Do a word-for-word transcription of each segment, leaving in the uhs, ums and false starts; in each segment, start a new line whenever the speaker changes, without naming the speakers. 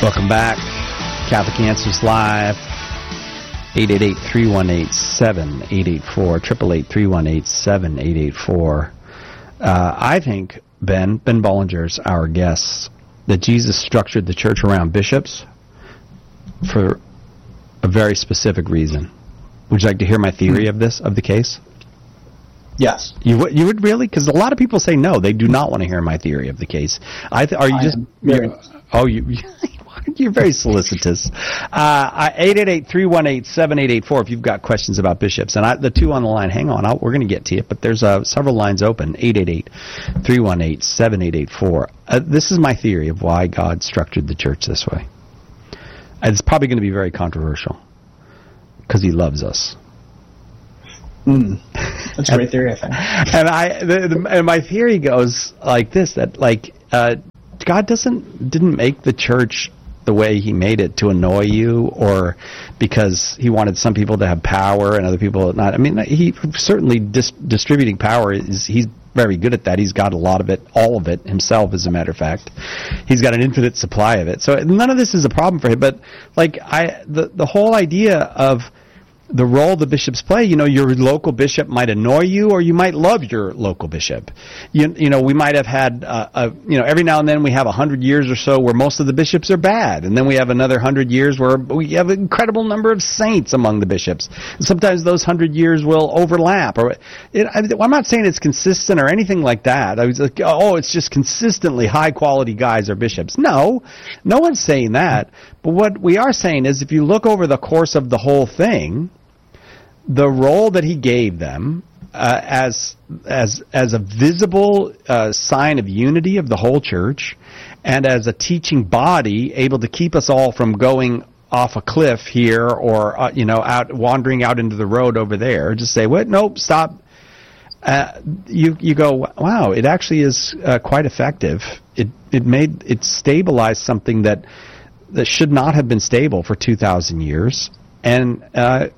Welcome back. Catholic Answers Live. eight eight eight, three one eight, seven eight eight four. eight eight eight, three one eight, seven eight eight four. Uh, I think, Ben, Ben Bollinger's our guest, that Jesus structured the church around bishops for a very specific reason. Would you like to hear my theory of this, of the case?
Yes.
You would, you would really? Because a lot of people say no, they do not want to hear my theory of the case. I th- are you
I
just...
Very,
oh, you... You're very solicitous. Uh, eight eight eight, three one eight, seven eight eight four if you've got questions about bishops. And I, the two on the line, hang on, I'll, we're going to get to you, but there's uh, several lines open. eight eight eight, three one eight, seven eight eight four. Uh, this is my theory of why God structured the church this way. It's probably going to be very controversial, because he loves us.
Mm. That's a great theory, I think.
And, I, the, the, and my theory goes like this, that like uh, God doesn't didn't make the church the way he made it to annoy you, or because he wanted some people to have power and other people not. I mean, he certainly dis- distributing power is he's very good at that. He's got a lot of it, all of it himself, as a matter of fact. He's got an infinite supply of it. So none of this is a problem for him. But like I, the the whole idea of the role the bishops play, you know, your local bishop might annoy you, or you might love your local bishop. You, you know, we might have had, uh, a, you know, every now and then we have a hundred years or so where most of the bishops are bad, and then we have another hundred years where we have an incredible number of saints among the bishops. And sometimes those hundred years will overlap. Or it, I, I'm not saying it's consistent or anything like that. I was like, oh, it's just consistently high quality guys are bishops. No, no one's saying that. But what we are saying is, if you look over the course of the whole thing, the role that he gave them uh, as as as a visible uh, sign of unity of the whole church, and as a teaching body able to keep us all from going off a cliff here, or uh, you know, out wandering out into the road over there, just say, "What? Nope, stop." Uh, you you go, wow! It actually is uh, quite effective. It it made it stabilized something that that should not have been stable for two thousand years, and uh,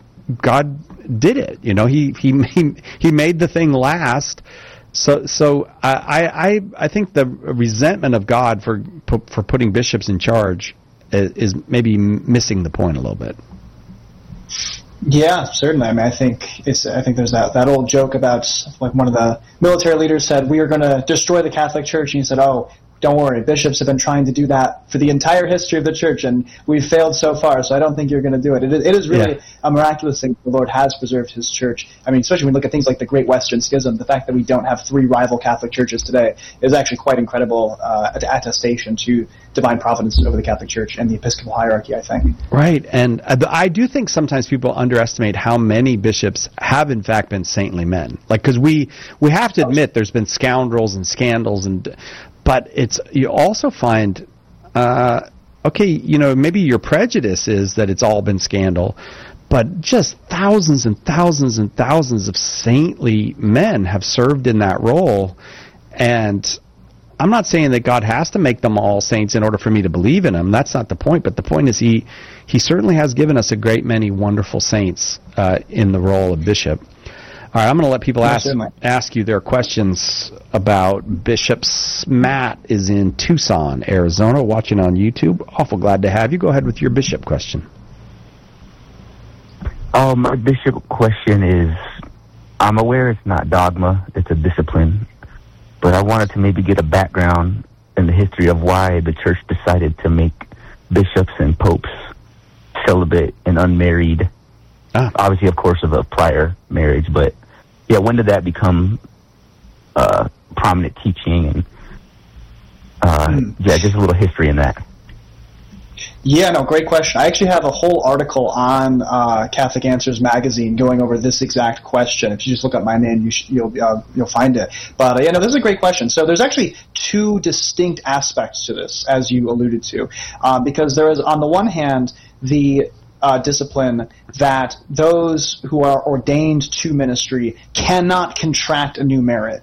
God did it. You know, he he he, he made the thing last. So so I, I I think the resentment of God for for putting bishops in charge is, is maybe missing the point a little bit.
Yeah, certainly. I mean, I think it's. I think there's that, that old joke about, like, one of the military leaders said, "We are going to destroy the Catholic Church," and he said, "Oh, don't worry, bishops have been trying to do that for the entire history of the church, and we've failed so far, so I don't think you're going to do it." It is, it is really yeah. a miraculous thing the Lord has preserved his church. I mean, especially when we look at things like the Great Western Schism, the fact that we don't have three rival Catholic churches today is actually quite incredible uh, attestation to divine providence over the Catholic Church and the Episcopal hierarchy, I think.
Right, and I do think sometimes people underestimate how many bishops have in fact been saintly men. Like, because we, we have to admit there's been scoundrels and scandals, and but it's you also find, uh, okay, you know, maybe your prejudice is that it's all been scandal, but just thousands and thousands and thousands of saintly men have served in that role, and I'm not saying that God has to make them all saints in order for me to believe in him. That's not the point. But the point is he he certainly has given us a great many wonderful saints uh, in the role of bishop. All right, I'm going to let people
yeah,
ask
certainly.
ask you their questions about bishops. Matt is in Tucson, Arizona, watching on YouTube. Awful glad to have you. Go ahead with your bishop question.
Oh, my bishop question is, I'm aware it's not dogma, it's a discipline. But I wanted to maybe get a background in the history of why the church decided to make bishops and popes celibate and unmarried. Ah. Obviously, of course, of a prior marriage. But, yeah, when did that become uh, prominent teaching? And uh, mm. Yeah, just a little history in that.
Yeah, no, great question. I actually have a whole article on uh, Catholic Answers magazine going over this exact question. If you just look up my name, you sh- you'll uh, you'll find it. But uh, yeah, no, this is a great question. So there's actually two distinct aspects to this, as you alluded to, um, because there is, on the one hand, the uh, discipline that those who are ordained to ministry cannot contract a new marriage.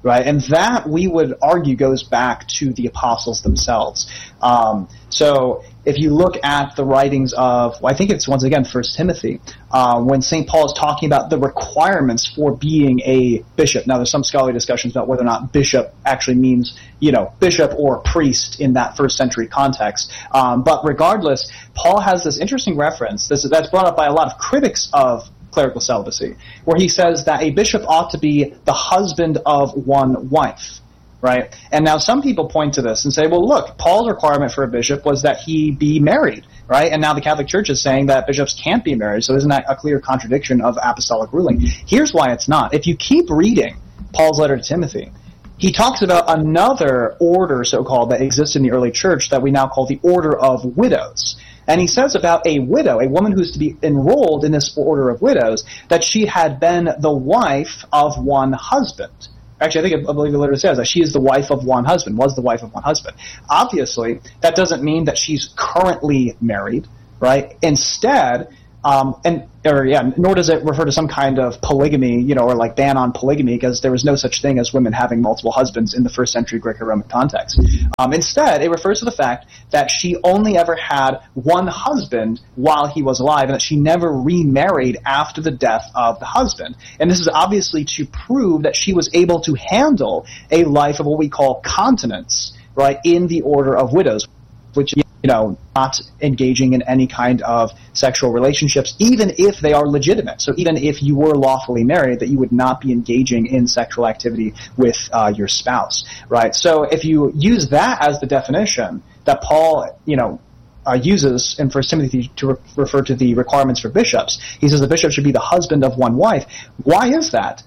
right? And that, we would argue, goes back to the apostles themselves. Um, so if you look at the writings of, well, I think it's once again First Timothy, uh, when Saint Paul is talking about the requirements for being a bishop. Now, there's some scholarly discussions about whether or not bishop actually means, you know, bishop or priest in that first century context. Um, but regardless, Paul has this interesting reference this, that's brought up by a lot of critics of clerical celibacy, where he says that a bishop ought to be the husband of one wife. Right? And now some people point to this and say, well, look, Paul's requirement for a bishop was that he be married, right? And now the Catholic Church is saying that bishops can't be married, so isn't that a clear contradiction of apostolic ruling? Here's why it's not. If you keep reading Paul's letter to Timothy, he talks about another order, so-called, that exists in the early church that we now call the order of widows. And he says about a widow, a woman who's to be enrolled in this order of widows, that she had been the wife of one husband. Actually, I think I believe the letter says that she is the wife of one husband, was the wife of one husband. Obviously, that doesn't mean that she's currently married, right? Instead, um, and or yeah, nor does it refer to some kind of polygamy, you know, or like ban on polygamy, because there was no such thing as women having multiple husbands in the first century Greco-Roman context. Um, instead, it refers to the fact that she only ever had one husband while he was alive, and that she never remarried after the death of the husband. And this is obviously to prove that she was able to handle a life of what we call continence, right, in the order of widows, which, you know, not engaging in any kind of sexual relationships, even if they are legitimate. So even if you were lawfully married, that you would not be engaging in sexual activity with uh, your spouse, right? So if you use that as the definition that Paul, you know, uh, uses in First Timothy to re- refer to the requirements for bishops, he says the bishop should be the husband of one wife. Why is that?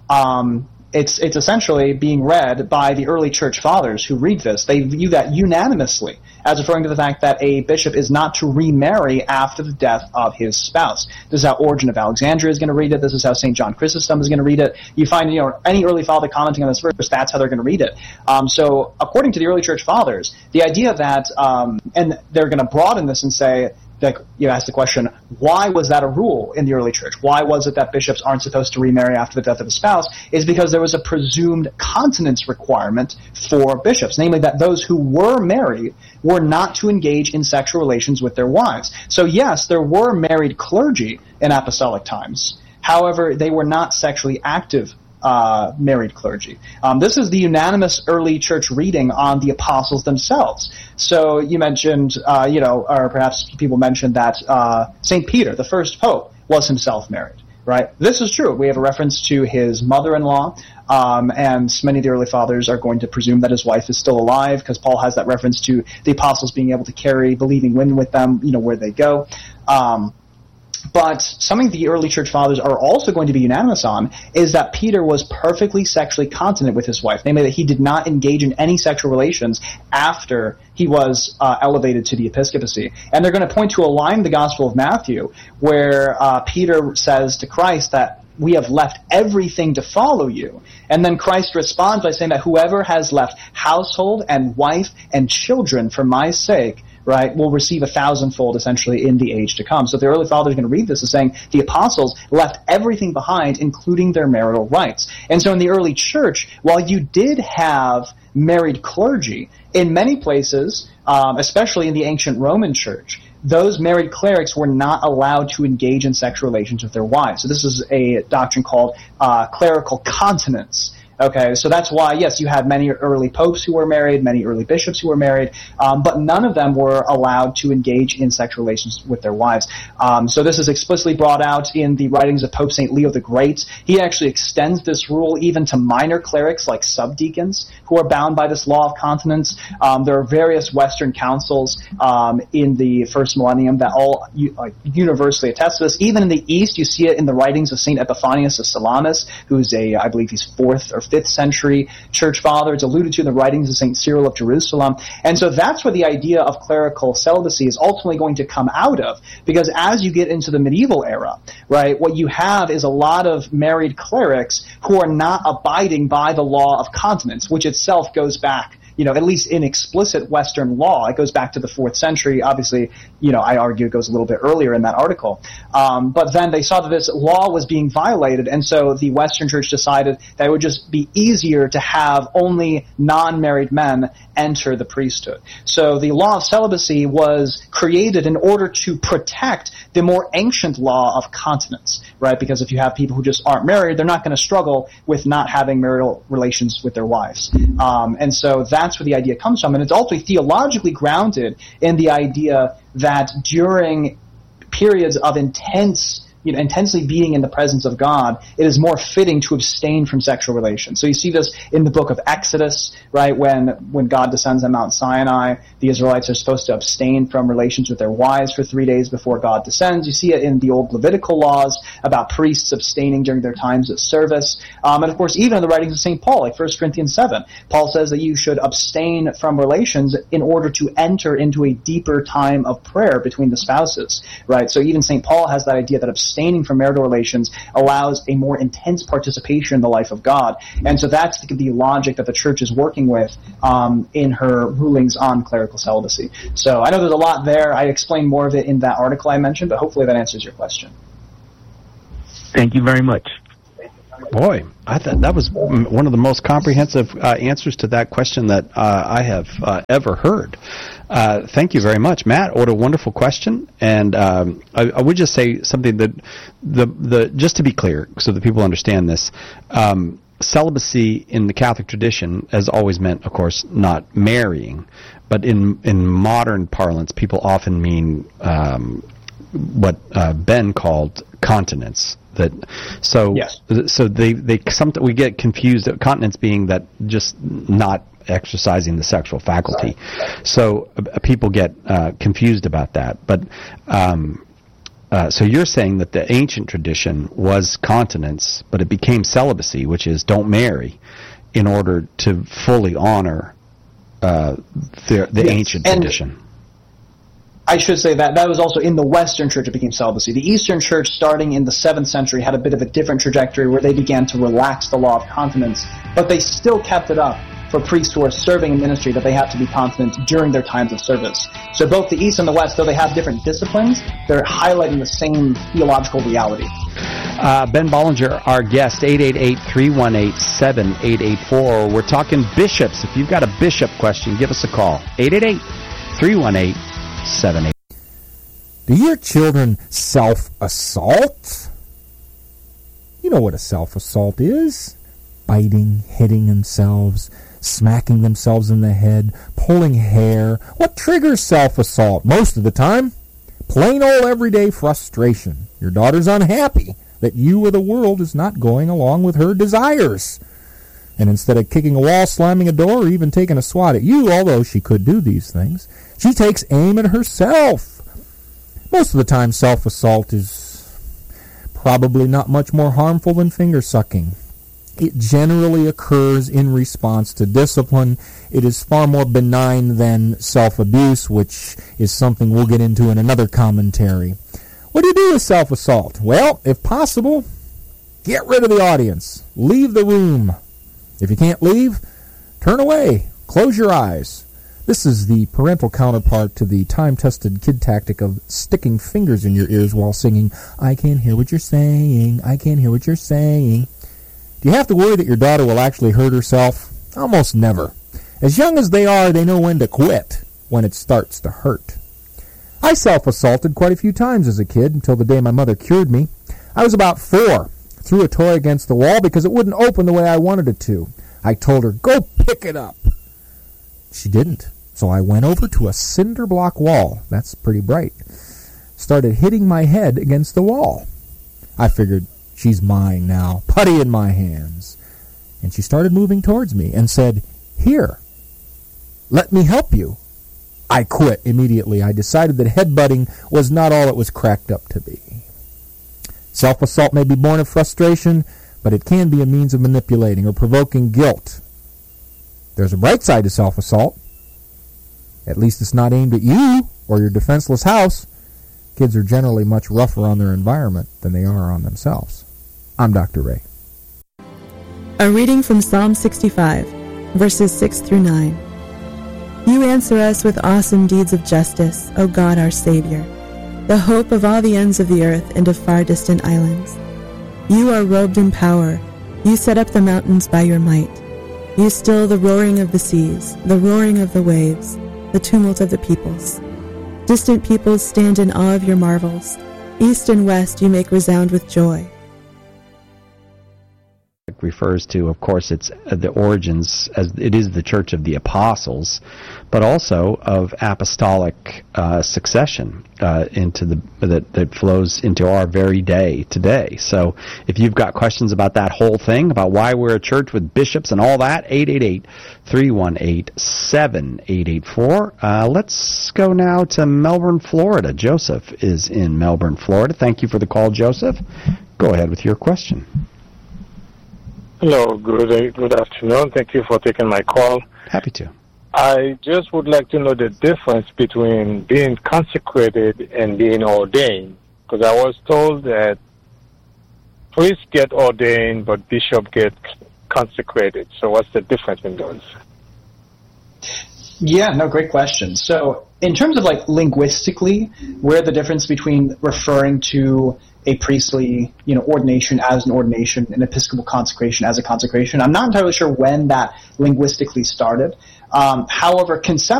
Um, It's it's essentially being read by the early church fathers who read this. They view that unanimously as referring to the fact that a bishop is not to remarry after the death of his spouse. This is how Origen of Alexandria is going to read it. This is how Saint John Chrysostom is going to read it. You find, you know, any early father commenting on this verse, that's how they're going to read it. Um, so according to the early church fathers, the idea that, um, and they're going to broaden this and say, that you ask the question, why was that a rule in the early church? Why was it that bishops aren't supposed to remarry after the death of a spouse? Is because there was a presumed continence requirement for bishops, namely that those who were married were not to engage in sexual relations with their wives. So yes, there were married clergy in apostolic times. However, they were not sexually active Uh, married clergy. Um, this is the unanimous early church reading on the apostles themselves. So you mentioned, uh, you know, or perhaps people mentioned that uh, Saint Peter, the first pope, was himself married, right? This is true. We have a reference to his mother-in-law, um, and many of the early fathers are going to presume that his wife is still alive, because Paul has that reference to the apostles being able to carry believing women with them, you know, where they go. Um, But something the early church fathers are also going to be unanimous on is that Peter was perfectly sexually continent with his wife, namely that he did not engage in any sexual relations after he was uh, elevated to the episcopacy. And they're going to point to a line in the Gospel of Matthew where uh, Peter says to Christ that we have left everything to follow you. And then Christ responds by saying that whoever has left household and wife and children for my sake, right, will receive a thousandfold, essentially, in the age to come. So the early fathers are going to read this as saying the apostles left everything behind, including their marital rights. And so in the early church, while you did have married clergy, in many places, um, especially in the ancient Roman church, those married clerics were not allowed to engage in sexual relations with their wives. So this is a doctrine called uh, clerical continence. Okay, so that's why, yes, you had many early popes who were married, many early bishops who were married, um, but none of them were allowed to engage in sexual relations with their wives. Um, so this is explicitly brought out in the writings of Pope Saint Leo the Great. He actually extends this rule even to minor clerics like subdeacons who are bound by this law of continence. Um, there are various Western councils um, in the first millennium that all uh, universally attest to this. Even in the East, you see it in the writings of Saint Epiphanius of Salamis, who's a, I believe he's fourth or fifth century church father. It's alluded to in the writings of Saint Cyril of Jerusalem. And so that's where the idea of clerical celibacy is ultimately going to come out of, because as you get into the medieval era, right, what you have is a lot of married clerics who are not abiding by the law of continence, which itself goes back, you know, at least in explicit Western law. It goes back to the fourth century. Obviously, you know, I argue it goes a little bit earlier in that article. Um, but then they saw that this law was being violated, and so the Western Church decided that it would just be easier to have only non-married men enter the priesthood. So the law of celibacy was created in order to protect the more ancient law of continence, right? Because if you have people who just aren't married, they're not going to struggle with not having marital relations with their wives. Um, and so that's where the idea comes from. And it's ultimately theologically grounded in the idea that during periods of intense You know, intensely being in the presence of God, it is more fitting to abstain from sexual relations. So you see this in the book of Exodus, right? When when God descends on Mount Sinai, the Israelites are supposed to abstain from relations with their wives for three days before God descends. You see it in the old Levitical laws about priests abstaining during their times of service. Um, and of course, even in the writings of Saint Paul, like First Corinthians seven, Paul says that you should abstain from relations in order to enter into a deeper time of prayer between the spouses, right? So even Saint Paul has that idea that abstaining Abstaining from marital relations allows a more intense participation in the life of God. And so that's the, the logic that the church is working with um, in her rulings on clerical celibacy. So I know there's a lot there. I explained more of it in that article I mentioned, but hopefully that answers your question.
Thank you very much.
Boy, I thought that was one of the most comprehensive uh, answers to that question that uh, I have uh, ever heard. Uh, thank you very much, Matt. What a wonderful question. And um, I, I would just say something that the the just to be clear, so that people understand this. Um, celibacy in the Catholic tradition has always meant, of course, not marrying, but in in modern parlance, people often mean um, what uh, Ben called continence. That so
yes.
so they they some we get confused. Continence being that just not exercising the sexual faculty. So uh, people get uh, confused about that. But um, uh, so you're saying that the ancient tradition was continence, but it became celibacy, which is don't marry, in order to fully honor uh, the the
yes.
ancient
and
tradition.
I should say that that was also in the Western Church it became celibacy. The Eastern Church, starting in the seventh century, had a bit of a different trajectory where they began to relax the law of continence, but they still kept it up for priests who are serving in ministry that they have to be continent during their times of service. So both the East and the West, though they have different disciplines, they're highlighting the same theological reality.
Uh, Ben Bollinger, our guest, eight eight eight, three one eight, seven eight eight four. We're talking bishops. If you've got a bishop question, give us a call. eight eight eight, three one eight, seven eight four.
Do your children self-assault? You know what a self-assault is. Biting, hitting themselves, smacking themselves in the head, pulling hair. What triggers self-assault? Most of the time, plain old everyday frustration. Your daughter's unhappy that you or the world is not going along with her desires. And instead of kicking a wall, slamming a door, or even taking a swat at you, although she could do these things, she takes aim at herself. Most of the time, self-assault is probably not much more harmful than finger-sucking. It generally occurs in response to discipline. It is far more benign than self-abuse, which is something we'll get into in another commentary. What do you do with self-assault? Well, if possible, get rid of the audience. Leave the room. If you can't leave, turn away. Close your eyes. This is the parental counterpart to the time-tested kid tactic of sticking fingers in your ears while singing, I can't hear what you're saying, I can't hear what you're saying. Do you have to worry that your daughter will actually hurt herself? Almost never. As young as they are, they know when to quit, when it starts to hurt. I self-assaulted quite a few times as a kid until the day my mother cured me. I was about four. Threw a toy against the wall because it wouldn't open the way I wanted it to. I told her, go pick it up. She didn't. So I went over to a cinder block wall. That's pretty bright. Started hitting my head against the wall. I figured, she's mine now. Putty in my hands. And she started moving towards me and said, here, let me help you. I quit immediately. I decided that headbutting was not all it was cracked up to be. Self-assault may be born of frustration, but it can be a means of manipulating or provoking guilt. There's a bright side to self-assault. At least it's not aimed at you or your defenseless house. Kids are generally much rougher on their environment than they are on themselves. I'm Doctor Ray.
A reading from Psalm sixty-five, verses six through nine. You answer us with awesome deeds of justice, O God our Savior, the hope of all the ends of the earth and of far distant islands. You are robed in power. You set up the mountains by your might. You still the roaring of the seas, the roaring of the waves, the tumult of the peoples. Distant peoples stand in awe of your marvels. East and west you make resound with joy.
Refers to, of course, it's uh, the origins, as it is the Church of the Apostles, but also of apostolic uh, succession uh, into the that, that flows into our very day today. So, if you've got questions about that whole thing, about why we're a church with bishops and all that, eight eight eight, three one eight, seven eight eight four. Uh, let's go now to Melbourne, Florida. Joseph is in Melbourne, Florida. Thank you for the call, Joseph. Go ahead with your question.
Hello, good good afternoon. Thank you for taking my call.
Happy to.
I just would like to know the difference between being consecrated and being ordained, because I was told that priests get ordained, but bishops get consecrated. So what's the difference in those?
Yeah, no, great question. So in terms of like linguistically, where the difference between referring to a priestly, you know, ordination as an ordination, an episcopal consecration as a consecration, I'm not entirely sure when that linguistically started. Um, however, conceptually,